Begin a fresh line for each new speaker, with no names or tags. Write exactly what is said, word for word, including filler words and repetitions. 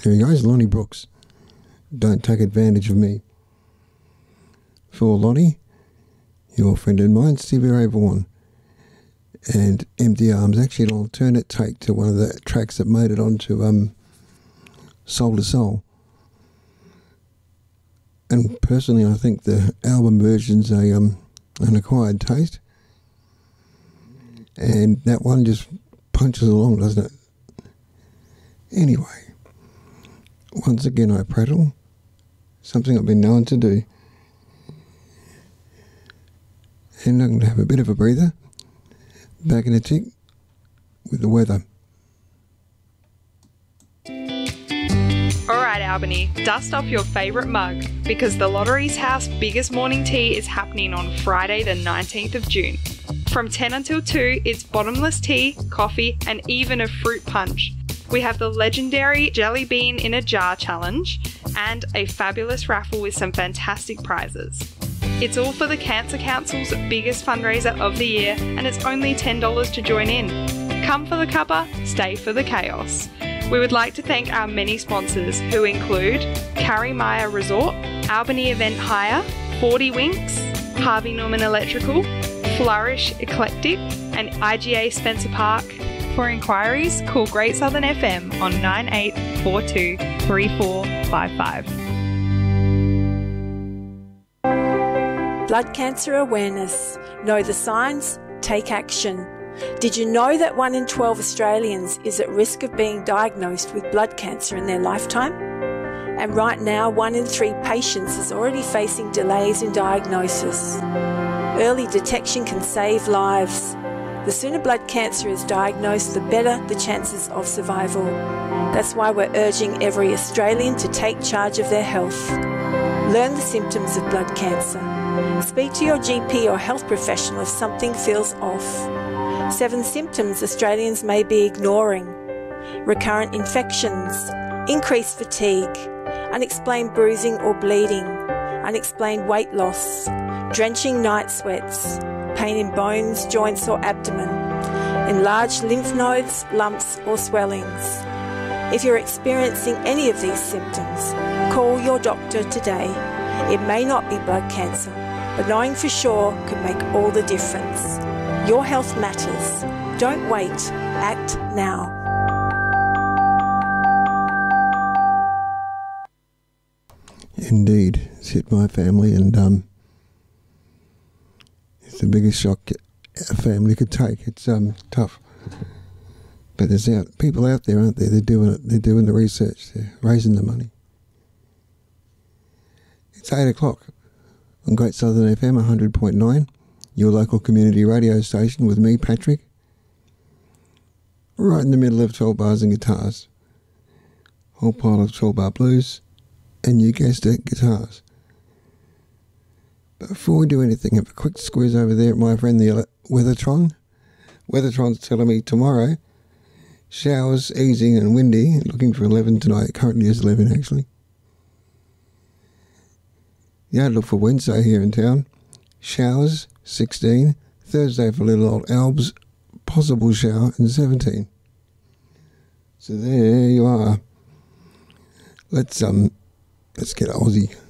There he goes, Lonnie Brooks. Don't take advantage of me. For Lonnie, your friend and mine, Stevie Ray Vaughan. And Empty Arms, actually an alternate take to one of the tracks that made it onto um, Soul to Soul. And personally, I think the album version's a, um, an acquired taste. And that one just punches along, doesn't it? Anyway, once again I prattle, something I've been known to do. And I'm going to have a bit of a breather. Back in a tick with the weather.
Alright Albany, dust off your favourite mug because the Lottery's House biggest morning tea is happening on Friday the nineteenth of June. From ten until two, it's bottomless tea, coffee and even a fruit punch. We have the legendary Jelly Bean in a Jar challenge and a fabulous raffle with some fantastic prizes. It's all for the Cancer Council's biggest fundraiser of the year and it's only ten dollars to join in. Come for the cuppa, stay for the chaos. We would like to thank our many sponsors who include Carrie Meyer Resort, Albany Event Hire, forty Winks, Harvey Norman Electrical, Flourish Eclectic and I G A Spencer Park. For inquiries, call Great Southern F M on nine eight four two, three four five five.
Blood cancer awareness. Know the signs, take action. Did you know that one in twelve Australians is at risk of being diagnosed with blood cancer in their lifetime? And right now, one in three patients is already facing delays in diagnosis. Early detection can save lives. The sooner blood cancer is diagnosed, the better the chances of survival. That's why we're urging every Australian to take charge of their health. Learn the symptoms of blood cancer. Speak to your G P or health professional if something feels off. Seven symptoms Australians may be ignoring: recurrent infections, increased fatigue, unexplained bruising or bleeding, unexplained weight loss, drenching night sweats, pain in bones, joints or abdomen, enlarged lymph nodes, lumps or swellings. If you're experiencing any of these symptoms, call your doctor today. It may not be blood cancer, but knowing for sure could make all the difference. Your health matters. Don't wait. Act now.
Indeed. It's hit my family and um, it's the biggest shock a family could take. It's um tough. But there's out, people out there, aren't there? They're doing it. They're doing the research. They're raising the money. It's eight o'clock on Great Southern F M one hundred point nine, your local community radio station with me, Patrick, right in the middle of twelve bars and guitars. Whole pile of twelve bar blues and, you guessed it, guitars. But before we do anything, have a quick squeeze over there at my friend the Weathertron. Weathertron's telling me tomorrow, showers, easing and windy, looking for eleven tonight. Currently is eleven actually. The outlook for Wednesday here in town, showers, sixteen. Thursday for little old Albs, possible shower, and seventeen. So there you are. Let's um, let's get Aussie.